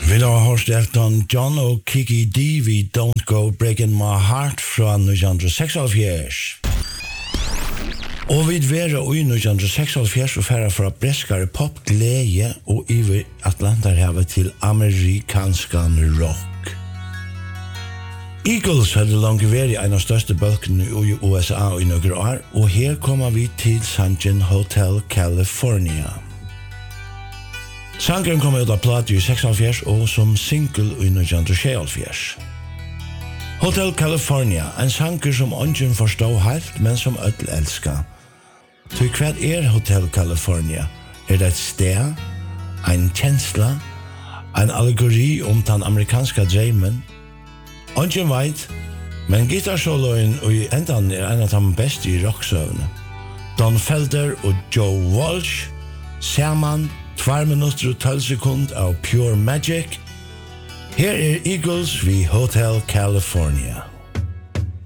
Vi har hørt Elton John og Kiki D vi Don't Go Breaking My Heart fra 1976. Og vi være i 1976 og færre fra breskare pop, glede og iver Atlanterhavet til amerikanskan rock. Eagles hadde langt vært en av største bølgene i USA i noen år, og her kommer vi til sangen Hotel California. Sangren kom ut av plate i 76 og som single i 1976. Hotel California, en sanger som ingen forstår helt, men som ødel elsker. Så hva Hotel California? Det et sted, en kjensla, en allegori om den amerikanske drømmen? Ingen vet, men gitarsoloen i endan en av de beste i rocksøvne. Don Felder og Joe Walsh, sammen 2 minutter og 12 sekunder av Pure Magic. Her Eagles ved Hotel California.